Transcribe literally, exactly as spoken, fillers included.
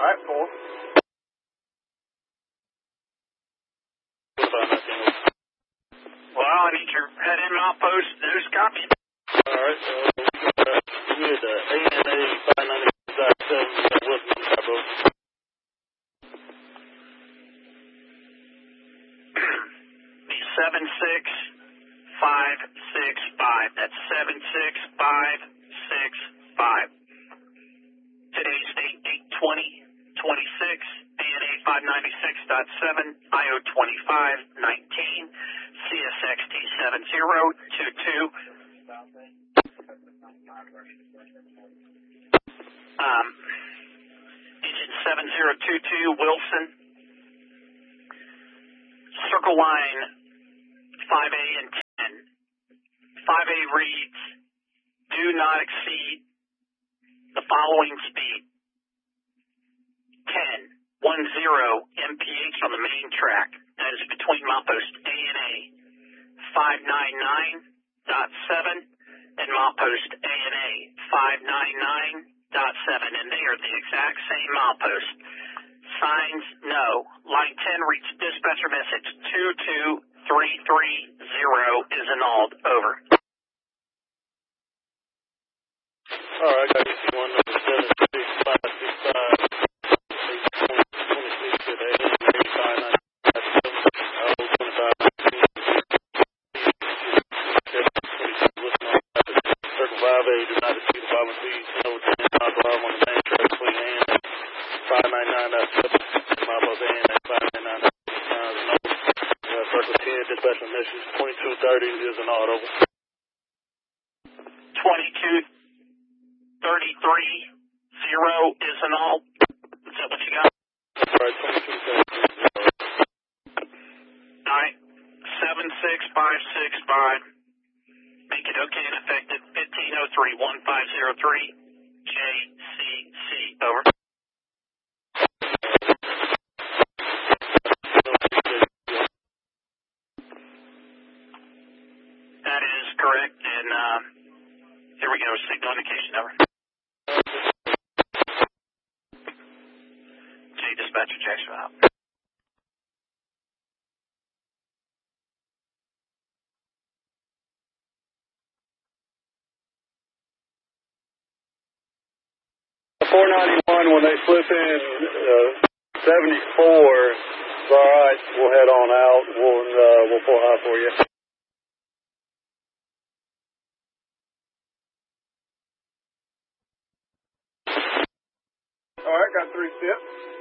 Alright, four. Well, I need your head in outpost. There's copy. Alright, so we got uh, A N A five ninety-six dot seven, we got Wilson on top of. seven six five six five. That's seven six five six five. Today's date, eight twenty twenty-six. A N A five ninety-six dot seven, I O twenty-five nineteen, C S X T seven zero two two. Um, engine seven zero two two, Wilson. Circle line five A and ten. five A reads, do not exceed the following speed. ten, one zero M P H on the main track. That is between milepost A and A five ninety-nine point seven and milepost A and A five ninety-nine point seven, and they are the exact same milepost. Signs, no. Line ten reads dispatcher message two two three three zero is annulled. Over. Alright, I got you one number seven six five six five. five A, do not exceed the following speed. No ten alcohol on the main track between A and A five ninety-nine point seven, milepost A and A five ninety-nine point seven. No. Uh, circle ten, dispatch message twenty-two thirty is an auto. twenty-two thirty-three zero is an all. Is that what you got? Right, twenty-two thirty. Alright. seven six five six five. Make it okay and effective. fifteen oh three one five oh three. J C C. Over. That is correct. And uh, here we go. Signal indication. Over. J dispatcher Jackson out. four ninety-one, when they flip in uh, seventy-four, it's alright, we'll head on out, we'll, uh, we'll pull high for you. Alright, got three steps.